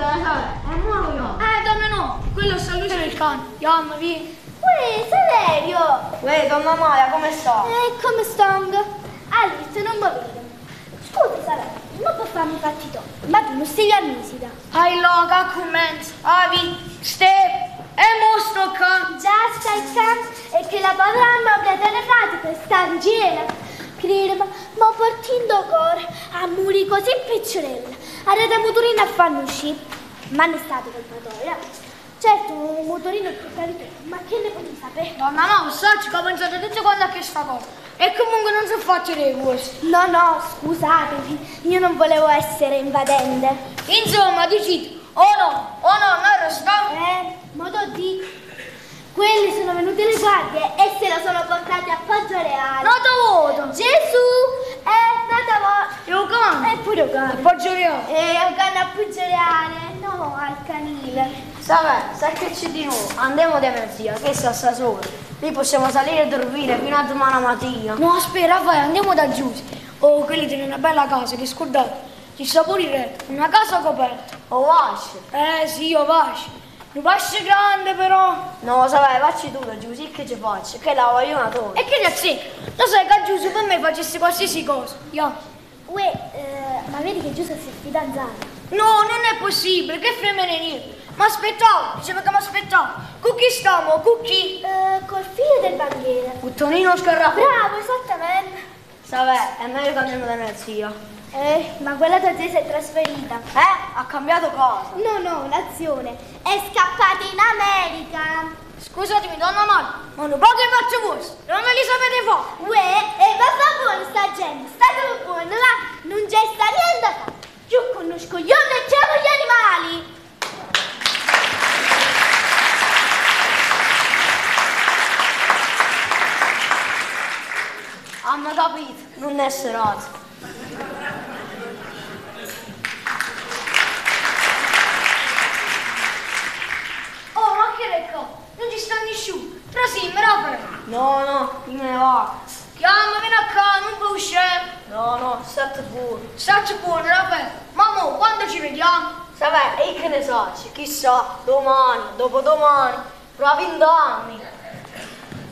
è nuovo io. Dammi no, quello sta lui il cane. Andiamo, vieni. Uè, Saverio! Uè, donna Maia, come sta? Come stanno? Alice, non mi vedo. Scusa, Saverio, non può farmi fatti tu. Ma tu non sei ammisida. Loga, commenti. Avi, e mostro qua. Già stai qua e che la povera abbia telefonico sta in giro. Credo, ma portando cuore a muri così picciolella. Arrete motorino a fanno uscire. Ma non è stato colpa tua, Certo, un motorino più carino, ma che ne potevi sapere? Donna no, sacci che ho pensato tutte quando a questa cosa. E comunque non so faccio dei gusti. No, scusatevi, io non volevo essere invadente. Insomma, dici, noi restiamo. Modo di... Quelli sono venuti le guardie e se la sono portati a Poggio Reale. Nota voto. Gesù è nata voto. E un cane. E pure un cane. Poggio Reale. E un cane a Poggio Reale. No, al canile. Sai che ci di nuovo? Andiamo da Merzia, che sta sola. Lì possiamo salire e dormire fino a domani mattina. No, aspetta, vai, andiamo da Giusy. Oh, quelli tenen una bella casa, che scordate. Ci sta pure il re, una casa coperta. O vasce? Sì, vasce. Un vasce grande però. No, facci tu da Giusy, che ci faccio? Che la voglio una tua. E che ne sai? Lo sai che Giusy per me facesse qualsiasi cosa. Uè, ma vedi che Giusy si è fidanzata? No, non è possibile, che femminile. Ma aspettavo, diceva che mi aspettavo. Con chi stiamo? Con chi? Col figlio del banchiere. Puttonino Scarrafo. Bravo, esattamente. È meglio che andiamo da Merzia. Ma quella tua zia si è trasferita. Ha cambiato cosa? No, nazione. È scappata in America. Scusatemi, donna Maria, ma non può che faccio voi? Non me li sapete fare. Uè, va buono sta gente, state buono, là, non c'è sta niente da fare. Io conosco gli uomini e chiamo gli animali. Hanno capito, non è serata. Oh, ma che recco? Non ci sta nessuno. Però sì, me la prego. No, io me ne vado. Chiama, vieni a casa, non puoi uscire. No, state buono. Stacci buono, Raffaele. Mamma, quando ci vediamo? E che ne so, chissà, domani, dopodomani, fra 20 anni.